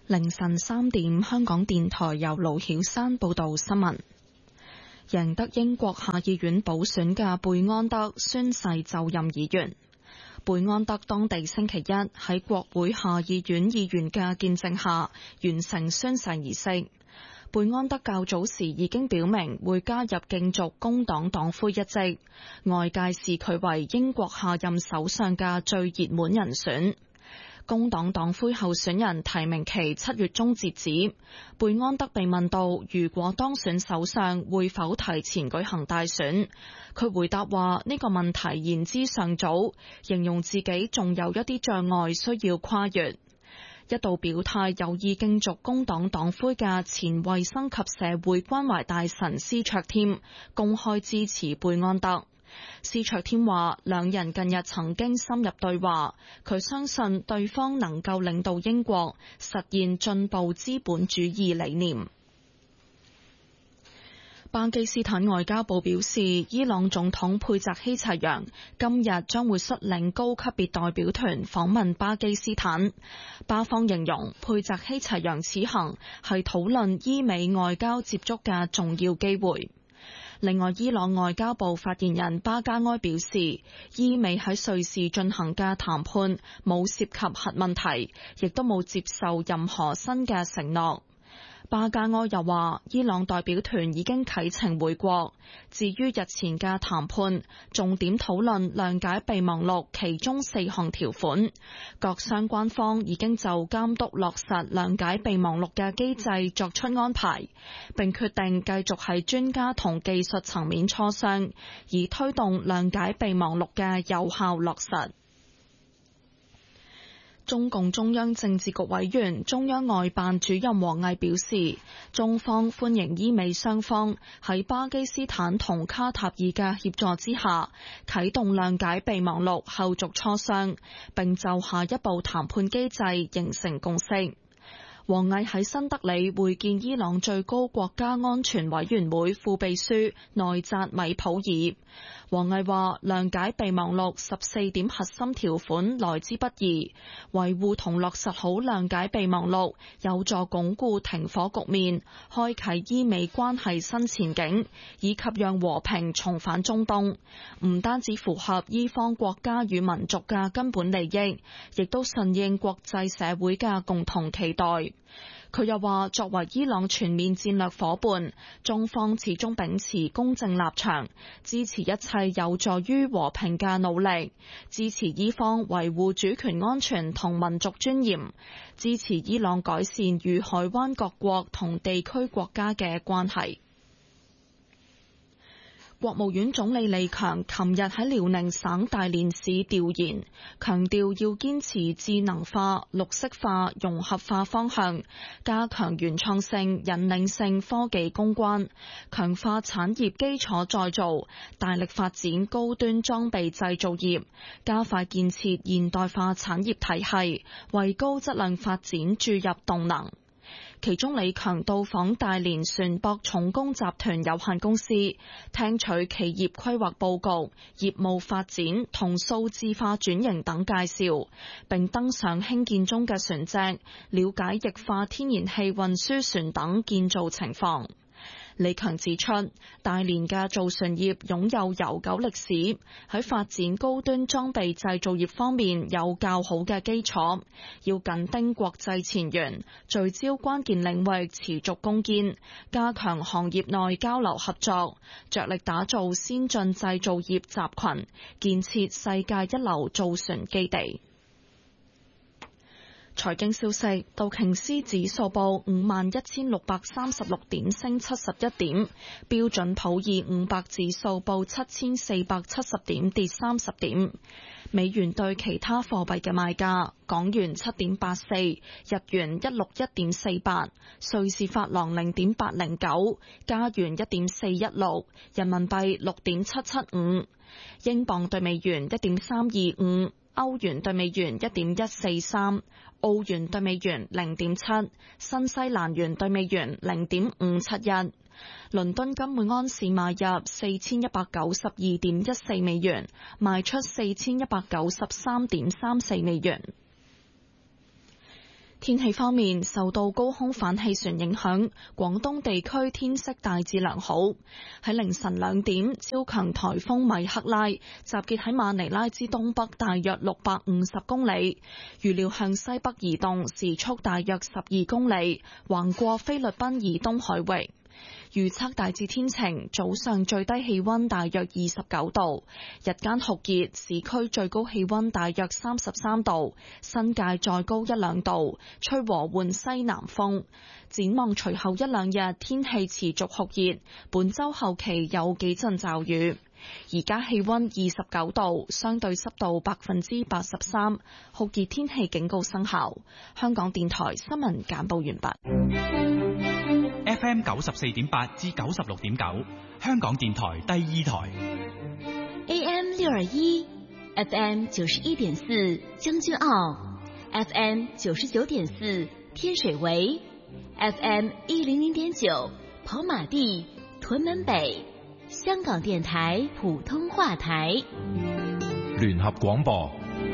凌晨3點，香港電台由盧曉山報道新聞。贏得英國下議院補選嘅貝安德宣誓就任議員。貝安德當地星期一喺國會下議院議員嘅見證下完成宣誓儀式。貝安德較早時已經表明會加入競逐工黨黨魁一職，外界視佢為英國下任首相嘅最熱門人選。工黨黨魁候選人提名期7月中截止。貝安德被問到如果當選首相會否提前舉行大選，佢回答話呢個問題言之尚早，形容自己仲有一啲障礙需要跨越。一度表態有意競逐工黨黨魁嘅前衛生及社會關懷大臣施卓添公開支持貝安德。施卓添話兩人近日曾經深入對話，佢相信對方能夠領導英國實現進步資本主義理念。巴基斯坦外交部表示，伊朗總統佩澤希齊揚今日將會率領高級別代表團訪問巴基斯坦。巴方形容佩澤希齊揚此行係討論伊美外交接觸嘅重要機會。另外，伊朗外交部發言人巴加埃表示，伊美喺瑞士進行嘅談判冇涉及核問題，亦都冇接受任何新嘅承諾。巴加埃又話，伊朗代表團已經啟程回國。至於日前嘅談判，重點討論諒解備忘錄其中4項條款，各相關方已經就監督落實諒解備忘錄嘅機制作出安排，並決定繼續喺專家同技術層面磋商，以推動諒解備忘錄嘅有效落實。中共中央政治局委員、中央外辦主任王毅表示，中方歡迎伊美雙方喺巴基斯坦同卡塔爾嘅協助之下，啟動諒解備忘錄後續磋商，並就下一步談判機制形成共識。王毅喺新德里會見伊朗最高國家安全委員會副秘書內扎米普爾。王毅話，諒解備忘錄14點核心條款來之不易，維護同落實好諒解備忘錄，有助鞏固停火局面，開啟伊美關係新前景，以及讓和平重返中東。唔單止符合伊方國家與民族嘅根本利益，亦都順應國際社會嘅共同期待。佢又話，作為伊朗全面戰略夥伴，中方始終秉持公正立場，支持一切有助於和平嘅努力，支持伊方維護主權安全同民族尊嚴，支持伊朗改善與海灣各國同地區國家嘅關係。國務院總理李強琴日喺遼寧省大連市調研，強調要堅持智能化、綠色化、融合化方向，加強原創性、引領性科技攻關，強化產業基礎再造，大力發展高端裝備製造業，加快建設現代化產業體系，為高質量發展注入動能。其中李強到訪大連船舶重工集團有限公司，聽取企業規劃佈局、業務發展同數字化轉型等介紹，並登上興建中嘅船隻，了解液化天然氣運輸船等建造情況。李強指出，大連嘅造船業擁有悠久歷史，喺發展高端裝備製造業方面有較好嘅基礎，要緊盯國際前沿，聚焦關鍵領域持續攻堅，加強行業內交流合作，着力打造先進製造業集群，建設世界一流造船基地。財經消息，道瓊斯指數報51,636點，升71點；標準普爾500指數報7,470點，跌30點。美元對其他貨幣嘅賣價：港元7.84，日元161.48，瑞士法郎0.809，加元1.416，人民幣6.775，英鎊對美元1.325。歐元對美元1.143，澳元對美元0.7，新西蘭元對美元0.571。倫敦金每安士買入4192.14美元，賣出4193.34美元。 天氣方面，受到高空反氣旋影響，廣東地區天色大致良好。喺凌晨2點，超強颱風米克拉集結喺馬尼拉之東北大約650公里，預料向西北移動，時速大約12公里，橫過菲律賓以東海域。預測大致天晴，早上最低氣溫大約29度，日間酷熱，市區最高氣溫大約33度，新界再高1-2度，吹和緩西南風。展望隨後1-2日天氣持續酷熱，本週後期有幾陣驟雨。而家氣溫29度，相對濕度83%，酷熱天氣警告生效。香港電台新聞簡報完畢。 FM 94.8至96.9，香港電台第2台。 AM 621 FM 91.4將軍澳 FM 99.4天水圍 FM 100.9跑馬地屯門北，香港電台普通話台。 聯合廣播。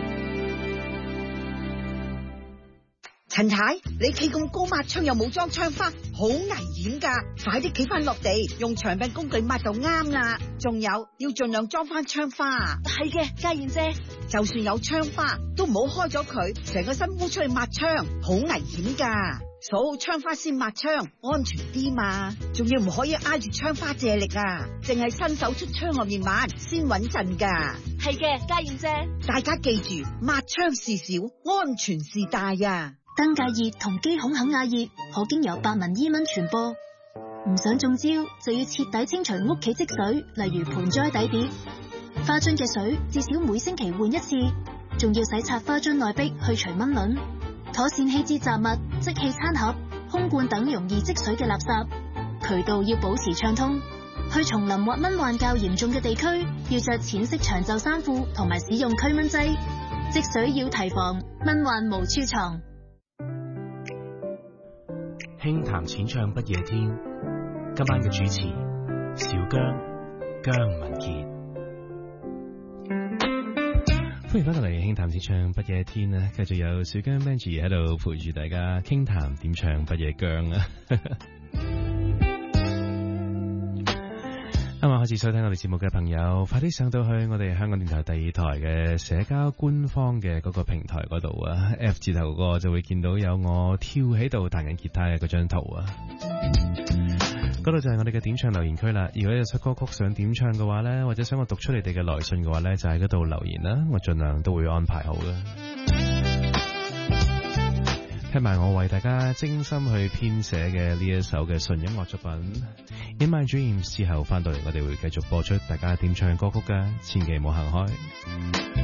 陳太，你企咁高抹窗又冇裝窗花，好危險噶！快啲企翻落地，用長柄工具抹就啱啦。仲有要盡量裝翻窗花。 係嘅，家燕姐。 就算有窗花，都唔好開咗佢，成個身烏出去抹窗，好危險噶。掃窗花先抹窗，安全啲嘛。仲要唔可以挨住窗花借力啊，淨係伸手出窗外面抹先穩陣噶。 係嘅，家燕姐。 大家記住，抹窗事小，安全事大啊！ 登革熱同肌孔肯亞熱可經由白紋伊蚊傳播，唔想中招就要徹底清除屋企積水，例如盆栽底碟、花樽嘅水，至少每星期換一次，仲要洗刷花樽內壁去除蚊卵，妥善棄置雜物、即棄餐盒、空罐等容易積水嘅垃圾，渠道要保持暢通。去叢林或蚊患較嚴重嘅地區，要着淺色長袖衫褲同埋使用驅蚊劑，積水要提防，蚊患無處藏。 輕談淺唱不夜天，今晚嘅主持小姜文傑。歡迎翻到嚟輕談淺唱不夜天啊！繼續有小姜 Benji 喺度陪住大家傾談點唱不夜姜啊！啱啱開始收聽我哋節目嘅朋友，快啲上到去我哋香港電台第2台嘅社交官方嘅嗰個平台嗰度啊 ，F 字頭個就會見到有我跳喺度彈緊吉他嘅嗰張圖啊。嗰度就係我哋嘅點唱留言區啦。如果有首歌曲想點唱嘅話呢，或者想我讀出你哋嘅來信嘅話呢，就喺嗰度留言啦，我盡量都會安排好嘅。聽埋我為大家精心去編寫嘅呢一首嘅純音樂作品《In My Dreams》之後，翻到嚟我哋會繼續播出大家點唱嘅歌曲㗎，千祈唔好行開。